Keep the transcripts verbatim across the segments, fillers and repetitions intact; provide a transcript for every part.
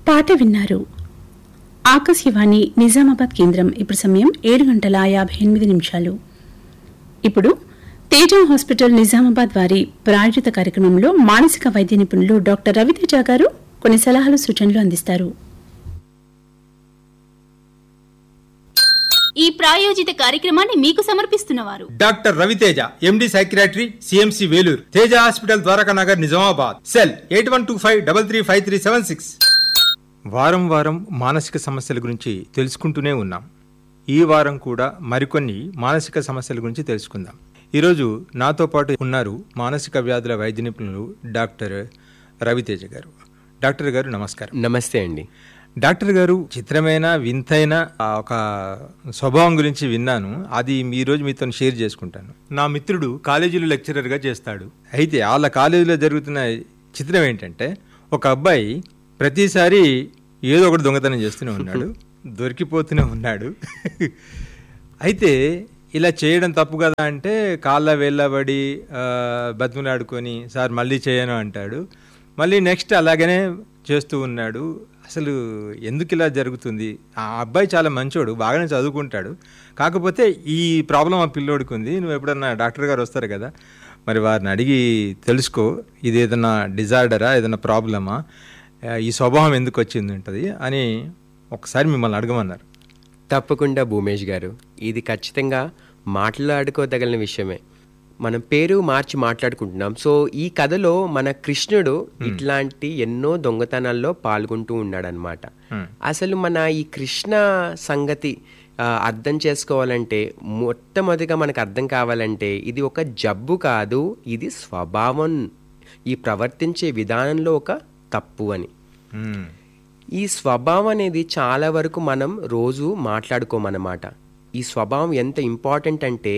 పాట విన్నారు. ఆకాశవాణి నిజామాబాద్ కేంద్రం. ఇప్పుడు సమయం ఏడు గంటల యాభై ఎనిమిది నిమిషాలు. ఇప్పుడు తేజ హాస్పిటల్ నిజామాబాద్ వారి ప్రాయోజిత కార్యక్రమంలో మానసిక వైద్య నిపుణులు డాక్టర్ రవితేజ గారు కొన్ని సలహాలు సూచనలు అందిస్తారు. ఈ ప్రాయోజిత కార్యక్రమాన్ని మీకు సమర్పిస్తున్నవారు డాక్టర్ రవితేజ, ఎండి psychiatry, CMC Vellore. Teja hospital, Dwaraka Nagar, Nizamabad. Cell eight one two five double three five three seven six. వారం వారం మానసిక సమస్యల గురించి తెలుసుకుంటూనే ఉన్నాం. ఈ వారం కూడా మరికొన్ని మానసిక సమస్యల గురించి తెలుసుకుందాం. ఈరోజు నాతో పాటు ఉన్నారు మానసిక వ్యాధుల వైద్య నిపుణులు డాక్టర్ రవితేజ గారు. డాక్టర్ గారు నమస్కారం. నమస్తే అండి. డాక్టర్ గారు, చిత్రమైన వింతైన ఒక స్వభావం గురించి విన్నాను. అది ఈరోజు మీతో షేర్ చేసుకుంటాను. నా మిత్రుడు కాలేజీలో లెక్చరర్గా చేస్తాడు. అయితే వాళ్ళ కాలేజీలో జరుగుతున్న చిత్రం ఏంటంటే, ఒక అబ్బాయి ప్రతిసారి ఏదో ఒకటి దొంగతనం చేస్తూనే ఉన్నాడు, దొరికిపోతూనే ఉన్నాడు. అయితే ఇలా చేయడం తప్పు కదా అంటే కాళ్ళ వేళ్ళబడి బతుకులాడుకొని సార్ మళ్ళీ చేయను అంటాడు. మళ్ళీ నెక్స్ట్ అలాగనే చేస్తూ ఉన్నాడు. అసలు ఎందుకు ఇలా జరుగుతుంది? ఆ అబ్బాయి చాలా మంచోడు, బాగానే చదువుకుంటాడు. కాకపోతే ఈ ప్రాబ్లం ఆ పిల్లోడికి ఉంది. నువ్వు ఎప్పుడన్నా డాక్టర్ గారు వస్తారు కదా, మరి వారిని అడిగి తెలుసుకో, ఇది ఏదైనా డిజార్డరా, ఏదైనా ప్రాబ్లమా, ఈ స్వభావం ఎందుకు వచ్చింది ఉంటుంది అని ఒకసారి మిమ్మల్ని అడగమన్నారు. తప్పకుండా భూమేష్ గారు, ఇది ఖచ్చితంగా మాట్లాడుకోదగిన విషయమే. మనం పేరు మార్చి మాట్లాడుకుంటున్నాం. సో ఈ కథలో మన కృష్ణుడు ఇట్లాంటి ఎన్నో దొంగతనాల్లో పాల్గొంటూ ఉన్నాడనమాట. అసలు మన ఈ కృష్ణ సంగతి అర్థం చేసుకోవాలంటే, మొట్టమొదటిగా మనకు అర్థం కావాలంటే, ఇది ఒక జబ్బు కాదు, ఇది స్వభావం, ఈ ప్రవర్తించే విధానంలో ఒక తప్పు అని. ఈ స్వభావం అనేది చాలా వరకు మనం రోజు మాట్లాడుకోమన్నమాట. ఈ స్వభావం ఎంత ఇంపార్టెంట్ అంటే,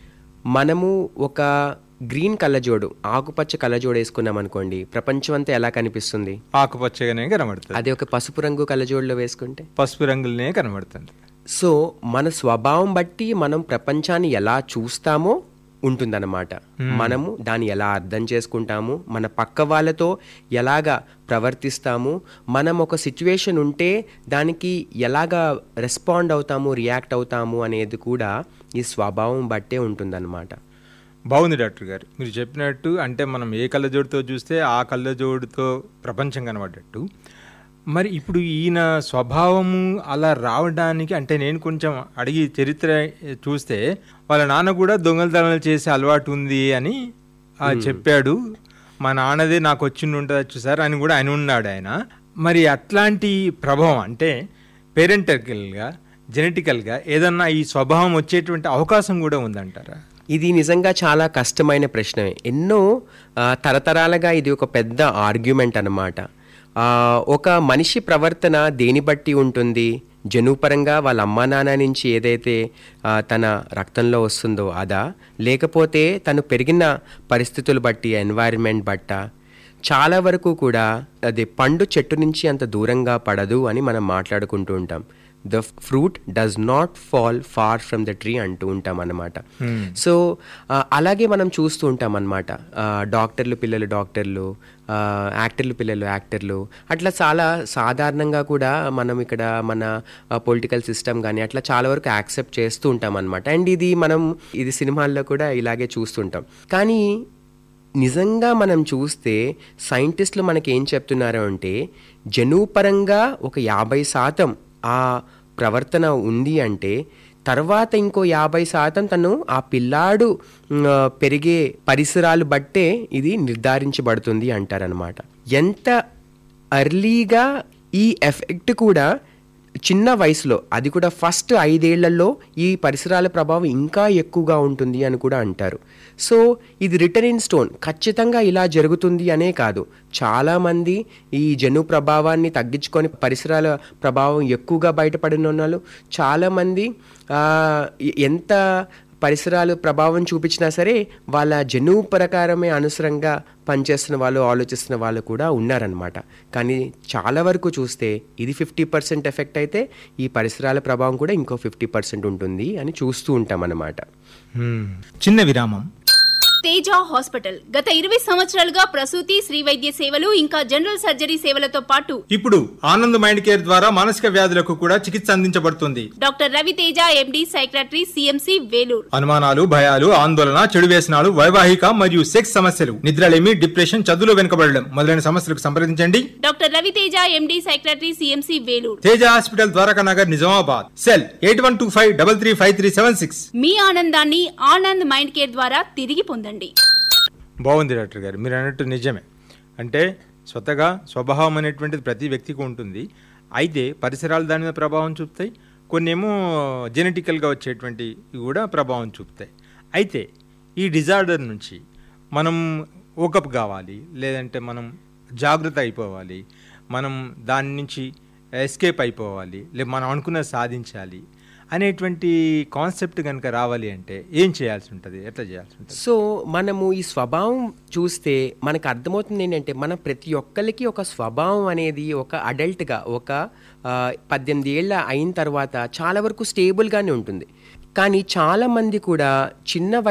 మనము ఒక గ్రీన్ కళ్ళజోడు, ఆకుపచ్చ కళ్ళజోడు వేసుకున్నాం అనుకోండి, ప్రపంచం అంతా ఎలా కనిపిస్తుంది? ఆకుపచ్చగానే కనబడుతుంది. అదే ఒక పసుపు రంగు కళ్ళజోడులో వేసుకుంటే పసుపు రంగులనే కనబడుతుంది. సో మన స్వభావం బట్టి మనం ప్రపంచాన్ని ఎలా చూస్తామో ఉంటుందన్నమాట. మనము దాన్ని ఎలా అర్థం చేసుకుంటాము, మన పక్క వాళ్ళతో ఎలాగా ప్రవర్తిస్తాము, మనం ఒక సిచ్యువేషన్ ఉంటే దానికి ఎలాగా రెస్పాండ్ అవుతాము, రియాక్ట్ అవుతాము అనేది కూడా ఈ స్వభావం బట్టే ఉంటుందన్నమాట. బాగుంది డాక్టర్ గారు మీరు చెప్పినట్టు. అంటే మనం ఏ కళ్ళజోడుతో చూస్తే ఆ కళ్ళజోడుతో ప్రపంచం కనబడ్డట్టు. మరి ఇప్పుడు ఈయన స్వభావము అలా రావడానికి, అంటే నేను కొంచెం అడిగి చరిత్ర చూస్తే వాళ్ళ నాన్న కూడా దొంగతనాలు చేసే అలవాటు ఉంది అని చెప్పాడు. మా నాన్నదే నాకు వచ్చిండి ఉండవచ్చు సార్ అని కూడా ఆయన ఉన్నాడు ఆయన. మరి అట్లాంటి ప్రభావం అంటే పేరెంటల్గా, జెనెటికల్గా ఏదన్నా ఈ స్వభావం వచ్చేటువంటి అవకాశం కూడా ఉందంటారా? ఇది నిజంగా చాలా కష్టమైన ప్రశ్న. ఎన్నో తరతరాలుగా ఇది ఒక పెద్ద ఆర్గ్యుమెంట్ అన్నమాట. ఒక మనిషి ప్రవర్తన దేని బట్టి ఉంటుంది? జనుపరంగా వాళ్ళ అమ్మా నాన్న నుంచి ఏదైతే తన రక్తంలో వస్తుందో అదా, లేకపోతే తను పెరిగిన పరిస్థితులు బట్టి, ఎన్వైరన్మెంట్ బట్ట? చాలా వరకు కూడా అది పండు చెట్టు నుంచి అంత దూరంగా పడదు అని మనం మాట్లాడుకుంటూ ఉంటాం. The fruit does not fall far from the tree అంటూ ఉంటాం అన్నమాట. సో అలాగే మనం చూస్తూ ఉంటాం అన్నమాట. డాక్టర్లు పిల్లలు డాక్టర్లు, యాక్టర్లు పిల్లలు యాక్టర్లు, అట్లా చాలా సాధారణంగా కూడా మనం ఇక్కడ మన పొలిటికల్ సిస్టమ్ కానీ అట్లా చాలా వరకు యాక్సెప్ట్ చేస్తూ ఉంటాం అన్నమాట. అండ్ ఇది మనం ఇది సినిమాల్లో కూడా ఇలాగే చూస్తుంటాం. కానీ నిజంగా మనం చూస్తే సైంటిస్టులు మనకి ఏం చెప్తున్నారు అంటే, జనుపరంగా ఒక యాభై శాతం ఆ ప్రవర్తన ఉంది అంటే, తర్వాత ఇంకో యాభై శాతం తను ఆ పిల్లాడు పెరిగే పరిసరాలు బట్టే ఇది నిర్ధారించబడుతుంది అంటారనమాట. ఎంత అర్లీగా ఈ ఎఫెక్ట్ కూడా చిన్న వయసులో, అది కూడా ఫస్ట్ ఐదేళ్లలో ఈ పరిసరాల ప్రభావం ఇంకా ఎక్కువగా ఉంటుంది అని కూడా అంటారు. సో ఇది రిటర్న్ ఇన్ స్టోన్, ఖచ్చితంగా ఇలా జరుగుతుంది అనే కాదు. చాలామంది ఈ జను ప్రభావాన్ని తగ్గించుకొని పరిసరాల ప్రభావం ఎక్కువగా బయటపడిన వాళ్ళు చాలామంది ఎంత పరిసరాలు ప్రభావం చూపించినా సరే వాళ్ళ జనువు ప్రకారమే అనుసరంగా పనిచేస్తున్న వాళ్ళు, ఆలోచిస్తున్న వాళ్ళు కూడా ఉన్నారనమాట. కానీ చాలా వరకు చూస్తే ఇది ఫిఫ్టీ పర్సెంట్ ఎఫెక్ట్ అయితే ఈ పరిసరాల ప్రభావం కూడా ఇంకో ఫిఫ్టీ పర్సెంట్ ఉంటుంది అని చూస్తూ ఉంటాం అన్నమాట. చిన్న విరామం. తేజ హాస్పిటల్ గత ఇరవై సంవత్సరాలుగా ప్రసూతి శ్రీ వైద్య సేవలు ఇంకా జనరల్ సర్జరీ సేవలతో పాటు ఇప్పుడు ఆనంద్ మైండ్ కేర్ ద్వారా మానసిక వ్యాధులకు కూడా చికిత్స అందించబడుతుంది. డాక్టర్ రవి తేజ ఎండి సైక్రటరీ సిఎంసి వేలూరు. అనుమానాలు, భయాలు, ఆందోళన, చెడు వ్యసనాలు, వైవాహిక మరియు సెక్స్ సమస్యలు, నిద్రలేమి, డిప్రెషన్, చదువులో వెనుకబడడం మొదలైన సమస్యలకు సంప్రదించండి. డాక్టర్ రవి తేజ ఎండి సైక్రటరీ CMC Vellore. Teja hospital Dwaraka Nagar, Nizamabad. Cell eight one two five double three five three seven six. మీ ఆనందాన్ని ఆనంద్ మైండ్ కేర్ ద్వారా తిరిగి పొందండి. బాగుంది డాక్టర్ గారు, మీరు అన్నట్టు నిజమే. అంటే స్వతగా స్వభావం అనేటువంటిది ప్రతి వ్యక్తికి ఉంటుంది. అయితే పరిసరాలు దాని మీద ప్రభావం చూపుతాయి, కొన్ని ఏమో జెనెటికల్గా వచ్చేటువంటి కూడా ప్రభావం చూపుతాయి. అయితే ఈ డిజార్డర్ నుంచి మనం ఓకప్ కావాలి, లేదంటే మనం జాగ్రత్త అయిపోవాలి, మనం దాని నుంచి ఎస్కేప్ అయిపోవాలి, లేదా మనం అనుకున్నది సాధించాలి అనేటువంటి కాన్సెప్ట్ కనుక రావాలి అంటే ఏం చేయాల్సి ఉంటుంది, ఎట్లా చేయాల్సి ఉంటుంది? సో మనము ఈ స్వభావం చూస్తే మనకు అర్థమవుతుంది ఏంటంటే మన ప్రతి ఒక్కరికి ఒక స్వభావం అనేది ఒక అడల్ట్గా ఒక ఆ, పద్దెనిమిది ఏళ్ళ అయిన తర్వాత చాలా వరకు స్టేబుల్గానే ఉంటుంది. కానీ చాలామంది కూడా చిన్న